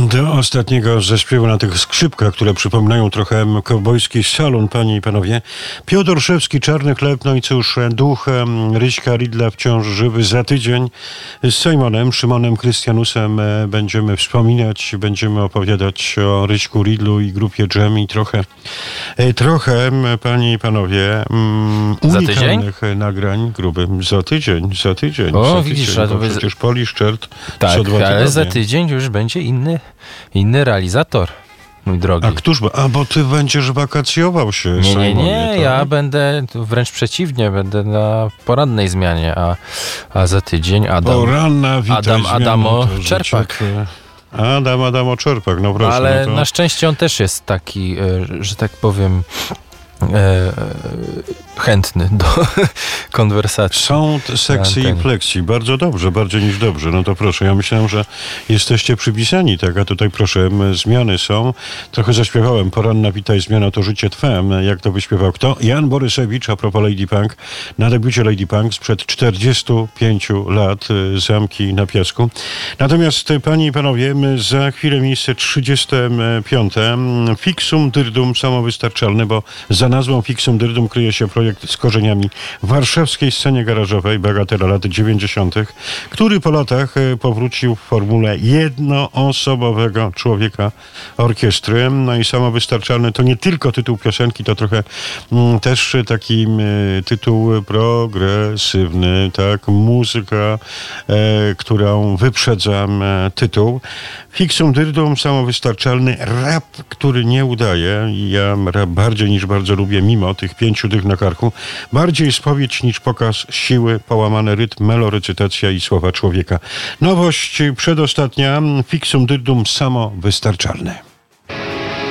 Do ostatniego ze śpiewu na tych skrzypkach, które przypominają trochę kowbojski salon, panie i panowie. Piotr Olszewski, Czarny chleb, no i cóż, duch Ryśka Ridla wciąż żywy. Za tydzień z Sejmonem, Szymonem Krystianusem będziemy wspominać, będziemy opowiadać o Ryśku Ridlu i grupie Dżem i trochę, panie i panowie, unikalnych nagrań gruby. Za tydzień. O, widzisz, bo przecież Polish Chert tak, co 2 tygodnie. Ale za tydzień już będzie inny realizator, mój drogi. A któż? Bo ty będziesz wakacjował się. Nie, tak? ja będę wręcz przeciwnie, będę na porannej zmianie, a za tydzień Adamo Czerpak. Adamo Czerpak, no proszę. Ale no to... na szczęście on też jest taki, że tak powiem, chętny do konwersacji. Sound, seksy i flexi. Bardzo dobrze, bardziej niż dobrze. No to proszę, ja myślałem, że jesteście przypisani, tak? A tutaj proszę, zmiany są. Trochę zaśpiewałem. Poranna witaj, zmiana to życie twe. Jak to wyśpiewał kto? Jan Borysewicz, a propos Lady Punk. Na debiucie Lady Punk sprzed 45 lat. Zamki na piasku. Natomiast, panie i panowie, za chwilę miejsce 35. Fixum dyrdum samowystarczalny, bo za nazwą Fixum dyrdum kryje się projekt z korzeniami w warszawskiej scenie garażowej, bagatela lat 90., który po latach powrócił w formule jednoosobowego człowieka orkiestry. No i samowystarczalny to nie tylko tytuł piosenki, to trochę też taki tytuł progresywny, tak, muzyka, którą wyprzedza tytuł. Fixum dyrdum, samowystarczalny rap, który nie udaje. Ja rap bardziej niż bardzo lubię, mimo tych 5 dych na karku. Bardziej spowiedź niż pokaz siły, połamany rytm, melorecytacja i słowa człowieka. Nowość przedostatnia, Fixum dyrdum, samowystarczalny.